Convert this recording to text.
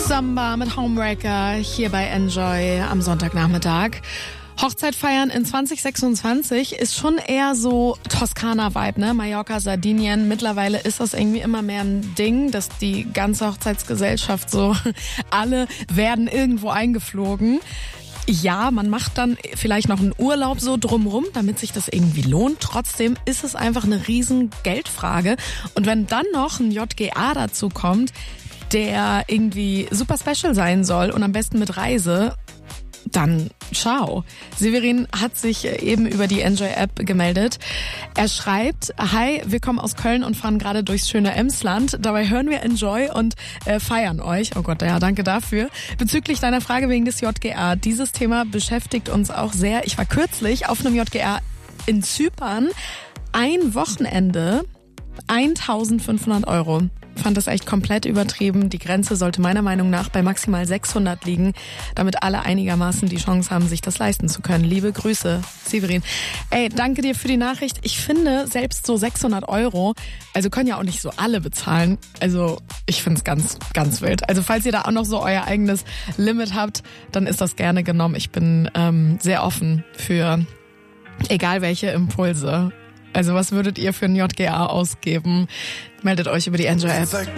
Samba mit Homewrecker hier bei Enjoy am Sonntagnachmittag. Hochzeit feiern in 2026 ist schon eher so Toskana-Vibe, ne? Mallorca, Sardinien. Mittlerweile ist das irgendwie immer mehr ein Ding, dass die ganze Hochzeitsgesellschaft so, alle werden irgendwo eingeflogen. Ja, man macht dann vielleicht noch einen Urlaub so drumrum, damit sich das irgendwie lohnt. Trotzdem ist es einfach eine riesen Geldfrage. Und wenn dann noch ein JGA dazu kommt, der irgendwie super special sein soll und am besten mit Reise, dann ciao. Severin hat sich eben über die Enjoy-App gemeldet. Er schreibt: Hi, wir kommen aus Köln und fahren gerade durchs schöne Emsland. Dabei hören wir Enjoy und feiern euch. Oh Gott, ja, danke dafür. Bezüglich deiner Frage wegen des JGA. Dieses Thema beschäftigt uns auch sehr. Ich war kürzlich auf einem JGA in Zypern. Ein Wochenende, 1.500 €. Fand das echt komplett übertrieben. Die Grenze sollte meiner Meinung nach bei maximal 600 liegen, damit alle einigermaßen die Chance haben, sich das leisten zu können. Liebe Grüße, Severin. Ey, danke dir für die Nachricht. Ich finde, selbst so 600 €, also können ja auch nicht so alle bezahlen. Also ich finde es ganz, ganz wild. Also falls ihr da auch noch so euer eigenes Limit habt, dann ist das gerne genommen. Ich bin sehr offen für egal welche Impulse. Also was würdet ihr für ein JGA ausgeben? Meldet euch über die Enjoy-App.